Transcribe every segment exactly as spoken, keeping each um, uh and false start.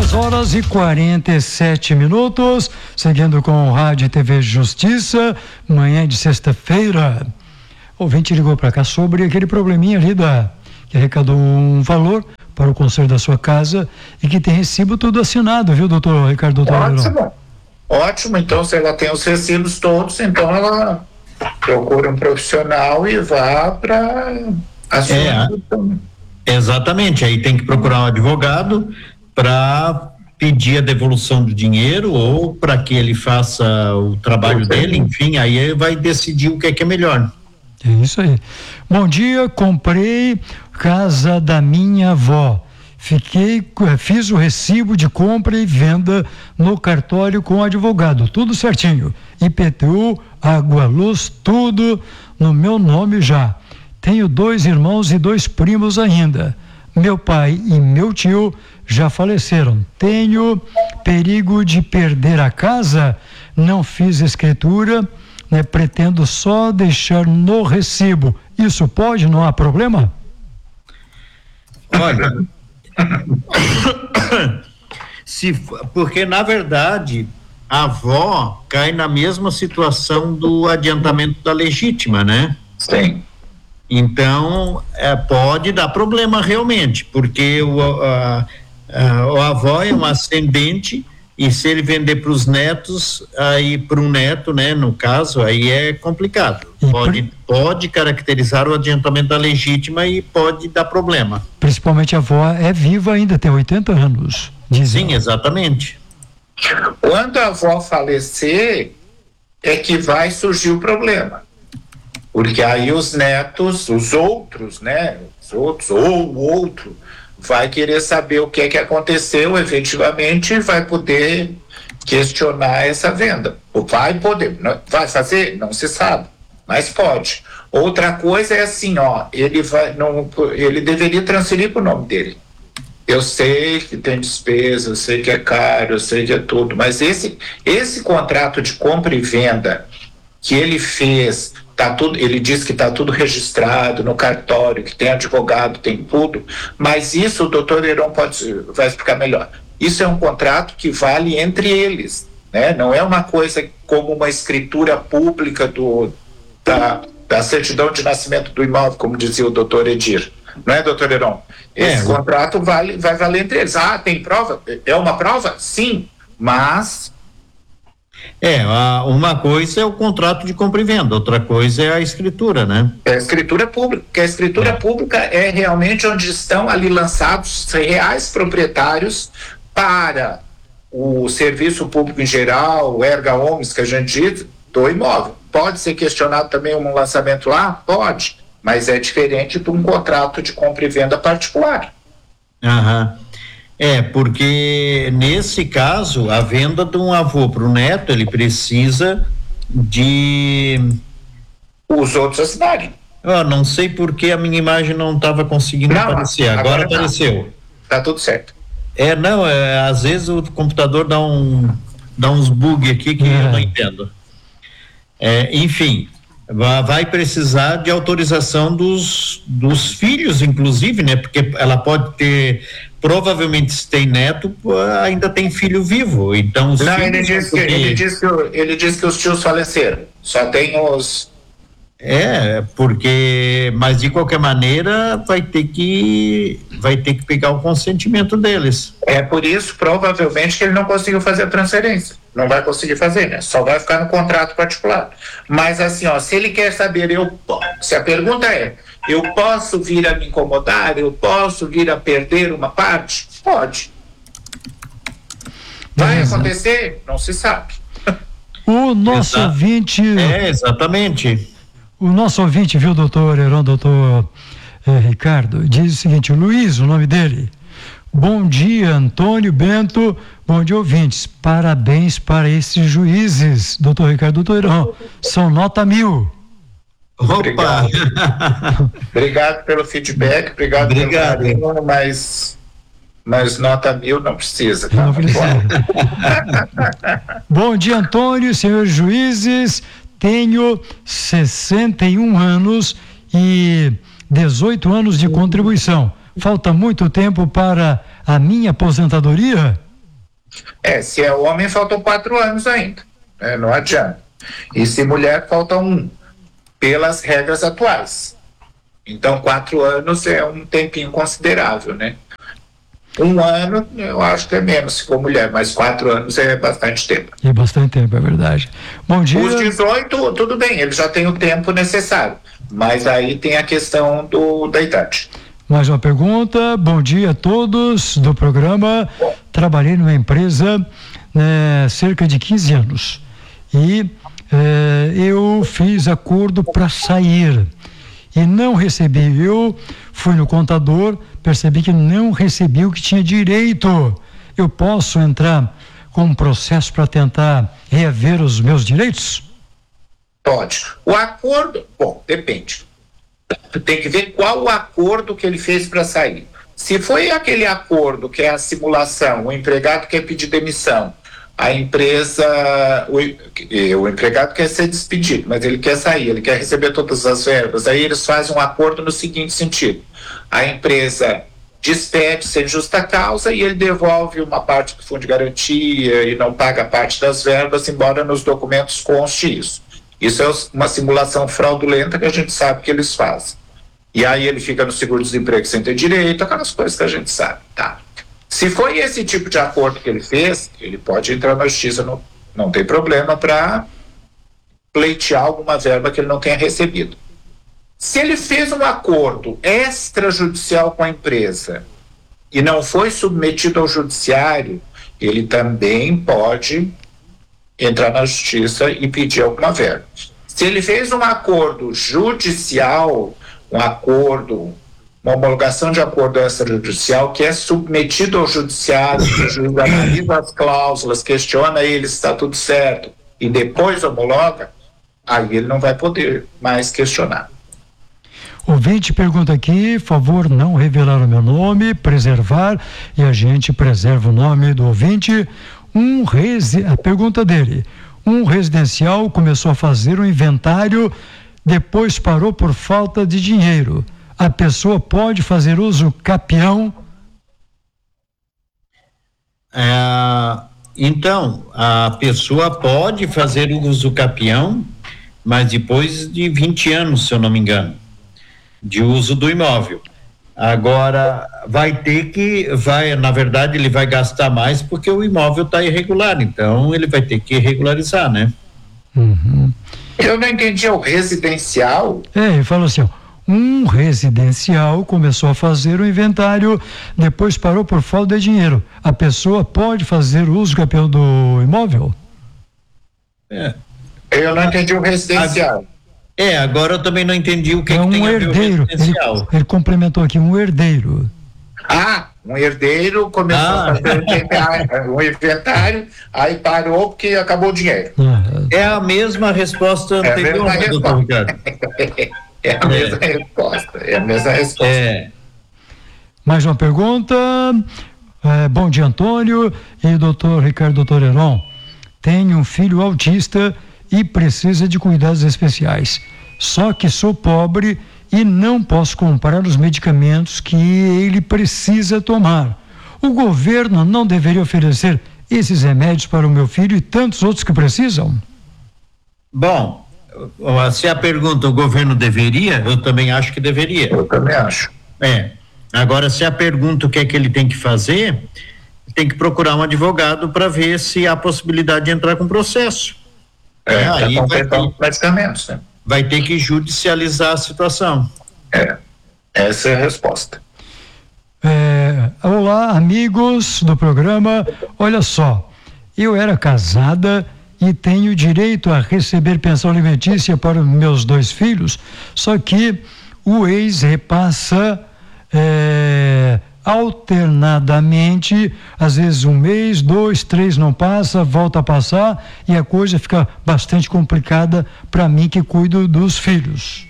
dez horas e quarenta e sete minutos, seguindo com o Rádio e T V Justiça, manhã de sexta-feira. O ouvinte ligou para cá sobre aquele probleminha ali da, que arrecadou um valor para o conserto da sua casa e que tem recibo tudo assinado, viu, doutor Ricardo? Ótimo, ótimo, então se ela tem os recibos todos, então ela procura um profissional e vá para assumir. É, exatamente, aí tem que procurar um advogado para pedir a devolução do dinheiro ou para que ele faça o trabalho dele, enfim, aí ele vai decidir o que é que é melhor. É isso aí. Bom dia, comprei casa da minha avó. Fiquei, fiz o recibo de compra e venda no cartório com o advogado, tudo certinho. I P T U, água, luz, tudo no meu nome já. Tenho dois irmãos e dois primos ainda. Meu pai e meu tio já faleceram. Tenho perigo de perder a casa? Não fiz escritura, né? Pretendo só deixar no recibo. Isso pode? Não há problema? Olha, se, porque na verdade a avó cai na mesma situação do adiantamento da legítima, né? Sim. Então, é, pode dar problema realmente, porque o, a, a, o avó é um ascendente e se ele vender para os netos, aí para um neto, né, no caso, aí é complicado. Pode, pode caracterizar o adiantamento da legítima e pode dar problema. Principalmente a avó é viva ainda, tem oitenta anos. Sim, exatamente. Quando a avó falecer, é que vai surgir o problema. Porque aí os netos, os outros, né, os outros, ou o outro, vai querer saber o que é que aconteceu efetivamente e vai poder questionar essa venda. Ou vai poder, não, vai fazer? Não se sabe, mas pode. Outra coisa é assim, ó, ele, vai, não, ele deveria transferir para o nome dele. Eu sei que tem despesa, eu sei que é caro, eu sei que é tudo, mas esse, esse contrato de compra e venda que ele fez, tá tudo, ele diz que está tudo registrado no cartório, que tem advogado, tem tudo, mas isso o doutor Heron pode, vai explicar melhor. Isso é um contrato que vale entre eles, né? Não é uma coisa como uma escritura pública do, da, da certidão de nascimento do imóvel, como dizia o doutor Edir. Não é, doutor Heron? Esse é, contrato vale, vai valer entre eles. Ah, tem prova? É uma prova? Sim, mas... É, uma coisa é o contrato de compra e venda, outra coisa é a escritura, né? É a escritura pública, porque a escritura é. pública é realmente onde estão ali lançados reais proprietários para o serviço público em geral, o erga omnes, que a gente diz, do imóvel. Pode ser questionado também um lançamento lá? Pode, mas é diferente de um contrato de compra e venda particular. Aham. É, porque nesse caso, a venda de um avô para o neto, ele precisa de... Os outros assinarem. Eu não sei porque a minha imagem não estava conseguindo não, aparecer, agora, agora apareceu. Tá tudo certo. É, não, é, às vezes o computador dá, um, dá uns bug aqui que é. eu não entendo. É, enfim, vai precisar de autorização dos, dos filhos, inclusive, né? Porque ela pode ter... Provavelmente se tem neto, ainda tem filho vivo, então os não, filhos ele diz que, ele diz que ele diz que os tios faleceram, só tem os... É, porque, mas de qualquer maneira vai ter que vai ter que pegar o consentimento deles. É por isso, provavelmente, que ele não conseguiu fazer a transferência, não vai conseguir fazer, né? Só vai ficar no contrato particular. Mas assim, ó, se ele quer saber, eu se a pergunta é, eu posso vir a me incomodar, eu posso vir a perder uma parte? Pode. Vai Exato. acontecer? Não se sabe. O nosso Exato. ouvinte... É, exatamente. O nosso ouvinte, viu, doutor Heron, doutor eh, Ricardo, diz o seguinte, o Luiz, o nome dele. Bom dia, Antônio Bento, bom dia, ouvintes. Parabéns para esses juízes, doutor Ricardo, doutor Heron. São nota mil. Obrigado. Obrigado pelo feedback, obrigado, obrigado. pelo carinho, mas, mas nota mil não precisa. Tá? Não precisa. Bom dia, Antônio, senhores juízes. Tenho sessenta e um anos e dezoito anos de contribuição. Falta muito tempo para a minha aposentadoria? É, se é homem, faltam quatro anos ainda, né? Não adianta. E se mulher, falta um, pelas regras atuais. Então, quatro anos é um tempinho considerável, né? Um ano, eu acho que é menos se for mulher, mas quatro anos é bastante tempo. É bastante tempo, é verdade. Bom dia. Os dezoito, tudo bem, ele já tem o tempo necessário, mas aí tem a questão do, da idade. Mais uma pergunta. Bom dia a todos do programa. Trabalhei numa empresa né, cerca de quinze anos e eh, eu fiz acordo para sair e não recebi. Eu fui no contador, percebi que não recebi o que tinha direito. Eu posso entrar com um processo para tentar reaver os meus direitos? Pode. O acordo, bom, depende. Tem que ver qual o acordo que ele fez para sair. Se foi aquele acordo que é a simulação, o empregado quer pedir demissão, a empresa, o, o empregado quer ser despedido, mas ele quer sair, ele quer receber todas as verbas, aí eles fazem um acordo no seguinte sentido: a empresa despede sem justa causa e ele devolve uma parte do fundo de garantia e não paga parte das verbas, embora nos documentos conste isso. Isso é uma simulação fraudulenta que a gente sabe que eles fazem. E aí ele fica no seguro-desemprego sem ter direito, aquelas coisas que a gente sabe, tá? Se foi esse tipo de acordo que ele fez, ele pode entrar na justiça, não, não tem problema para pleitear alguma verba que ele não tenha recebido. Se ele fez um acordo extrajudicial com a empresa e não foi submetido ao judiciário, ele também pode entrar na justiça e pedir alguma verba. Se ele fez um acordo judicial, um acordo, uma homologação de acordo extrajudicial que é submetido ao judiciário, o juiz analisa as cláusulas, questiona ele se está tudo certo e depois homologa, aí ele não vai poder mais questionar. Ouvinte pergunta aqui, favor não revelar o meu nome, preservar, e a gente preserva o nome do ouvinte. Um resi... A pergunta dele: um residencial começou a fazer um inventário, depois parou por falta de dinheiro. A pessoa pode fazer uso capião? É, então, a pessoa pode fazer uso capião, mas depois de vinte anos, se eu não me engano, de uso do imóvel. Agora, vai ter que, vai, na verdade, ele vai gastar mais porque o imóvel está irregular, então ele vai ter que regularizar, né? Uhum. Eu não entendi, o residencial? É, ele falou assim, ó, um residencial começou a fazer o inventário, depois parou por falta de dinheiro. A pessoa pode fazer uso capião do imóvel? É. Eu não entendi o residencial. A... É, agora eu também não entendi o que, é que um tem herdeiro. a ver o residencial. Ele, ele complementou aqui, um herdeiro. Ah, um herdeiro começou ah. a fazer um inventário, um inventário, aí parou porque acabou o dinheiro. Ah. É a mesma resposta anterior, é doutor Ricardo. É a mesma é. resposta, é a mesma resposta. É. Mais uma pergunta. É, bom dia, Antônio e doutor Ricardo, doutor Heron. Tenho um filho autista e precisa de cuidados especiais. Só que sou pobre e não posso comprar os medicamentos que ele precisa tomar. O governo não deveria oferecer esses remédios para o meu filho e tantos outros que precisam? Bom, se a pergunta o governo deveria, eu também acho que deveria. Eu também acho. É. Agora, se a pergunta o que é que ele tem que fazer, tem que procurar um advogado para ver se há possibilidade de entrar com processo. É, é, aí vai ter, medicamentos, né? vai ter que judicializar a situação. É, essa é a resposta. É, olá, amigos do programa. Olha só, eu era casada e tenho direito a receber pensão alimentícia para os meus dois filhos, só que o ex repassa é, alternadamente, às vezes um mês, dois, três não passa, volta a passar e a coisa fica bastante complicada para mim que cuido dos filhos.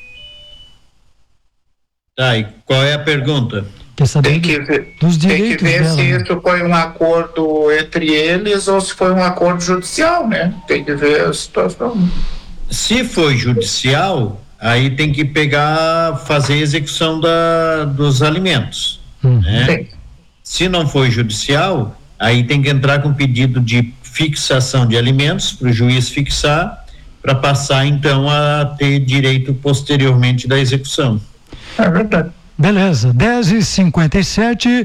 Tá, e qual é a pergunta? Quer saber tem que ver, dos direitos tem que ver dela, se né? isso foi um acordo entre eles ou se foi um acordo judicial, né? Tem que ver a situação. Se foi judicial, aí tem que pegar, fazer a execução da, dos alimentos. Hum. Né? Se não foi judicial, aí tem que entrar com pedido de fixação de alimentos para o juiz fixar, para passar então a ter direito posteriormente da execução. É verdade. Beleza, dez e cinquenta e sete.